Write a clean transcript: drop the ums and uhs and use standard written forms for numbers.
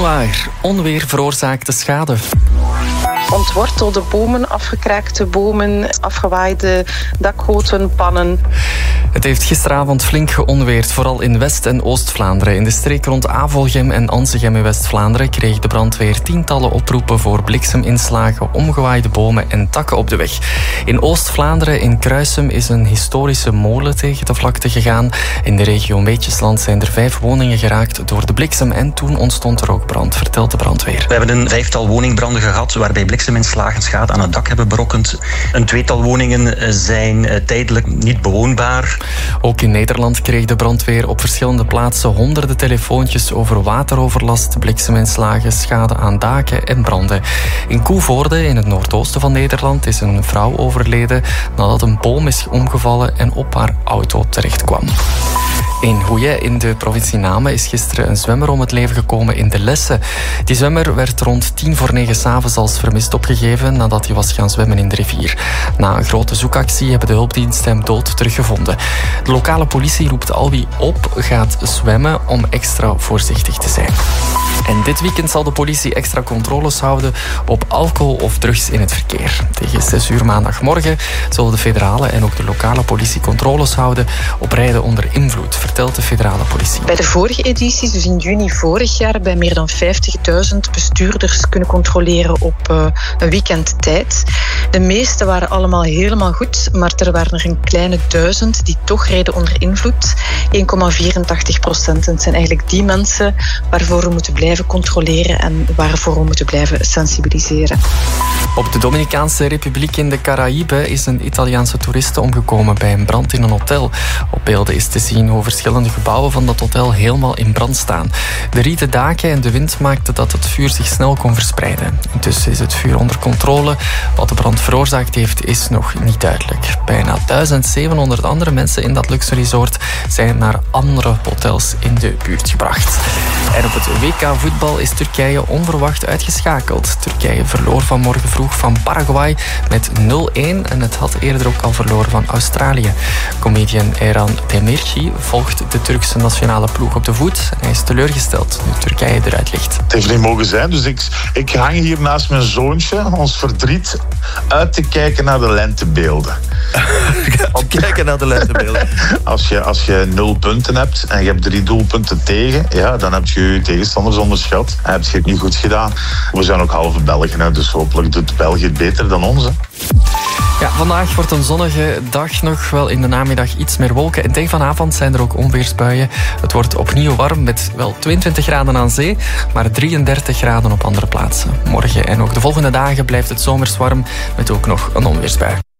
Onwaar. Onweer veroorzaakt de schade. Ontwortelde bomen, afgekraakte bomen, afgewaaide dakgoten, pannen. Het heeft gisteravond flink geonweerd, vooral in West- en Oost-Vlaanderen. In de streek rond Avelgem en Ansegem in West-Vlaanderen kreeg de brandweer tientallen oproepen voor blikseminslagen, omgewaaide bomen en takken op de weg. In Oost-Vlaanderen, in Kruisum, is een historische molen tegen de vlakte gegaan. In de regio Meetjesland zijn er 5 woningen geraakt door de bliksem en toen ontstond er ook brand, vertelt de brandweer. We hebben een 5-tal woningbranden gehad waarbij blikseminslagen schade aan het dak hebben berokkend. Een 2-tal woningen zijn tijdelijk niet bewoonbaar. Ook in Nederland kreeg de brandweer op verschillende plaatsen honderden telefoontjes over wateroverlast, blikseminslagen, schade aan daken en branden. In Koevoorde, in het noordoosten van Nederland, is een vrouw overleden nadat een boom is omgevallen en op haar auto terecht kwam. In Houillet, in de provincie Namen, is gisteren een zwemmer om het leven gekomen in de Lesse. Die zwemmer werd rond 8:50 s'avonds als vermist opgegeven nadat hij was gaan zwemmen in de rivier. Na een grote zoekactie hebben de hulpdiensten hem dood teruggevonden. De lokale politie roept al wie op gaat zwemmen om extra voorzichtig te zijn. En dit weekend zal de politie extra controles houden op alcohol of drugs in het verkeer. Tegen 6 uur maandagmorgen zullen de federale en ook de lokale politie controles houden op rijden onder invloed, vertelt de federale politie. Bij de vorige edities, dus in juni vorig jaar, bij meer dan 50.000 bestuurders kunnen controleren op een weekend tijd. De meeste waren allemaal helemaal goed, maar er waren er een kleine 1000 die toch reden onder invloed. 1,84%. Het zijn eigenlijk die mensen waarvoor we moeten blijven controleren en waarvoor we moeten blijven sensibiliseren. Op de Dominicaanse Republiek in de Caraïben is een Italiaanse toeriste omgekomen bij een brand in een hotel. Op beelden is te zien hoe verschillende gebouwen van dat hotel helemaal in brand staan. De rieten daken en de wind maakten dat het vuur zich snel kon verspreiden. Intussen is het vuur onder controle. Wat de brand veroorzaakt heeft, is nog niet duidelijk. Bijna 1700 andere mensen in dat luxe resort zijn naar andere hotels in de buurt gebracht. En op het WK voetbal is Turkije onverwacht uitgeschakeld. Turkije verloor vanmorgen vroeg van Paraguay met 0-1 en het had eerder ook al verloren van Australië. Comedian Eren Demirci volgt de Turkse nationale ploeg op de voet. Hij is teleurgesteld nu Turkije eruit ligt. Het heeft niet mogen zijn, dus ik hang hier naast mijn zoontje, ons verdriet, uit te kijken naar de lentebeelden. Kijken naar de lentebeelden. Als je 0 punten hebt en je hebt 3 doelpunten tegen, ja, dan heb je je tegenstanders onderschat en heb je het niet goed gedaan. We zijn ook halve Belgen, hè, dus hopelijk doet België het beter dan ons. Hè. Ja, vandaag wordt een zonnige dag nog, wel in de namiddag iets meer wolken. En tegen vanavond zijn er ook onweersbuien. Het wordt opnieuw warm met wel 22 graden aan zee, maar 33 graden op andere plaatsen. Morgen en ook de volgende dagen blijft het zomers warm met ook nog een onweersbui.